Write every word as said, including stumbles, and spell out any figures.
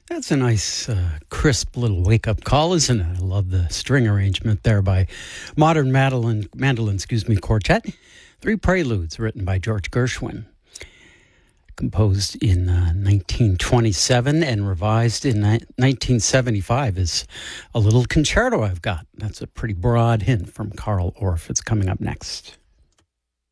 That's a nice, uh, crisp little wake-up call, isn't it? I love the string arrangement there by Modern Mandolin, Mandolin, excuse me, Quartet. Three Preludes written by George Gershwin. Composed in uh, nineteen twenty-seven and revised in ni- nineteen seventy-five is a little concerto I've got. That's a pretty broad hint from Carl Orff. It's coming up next.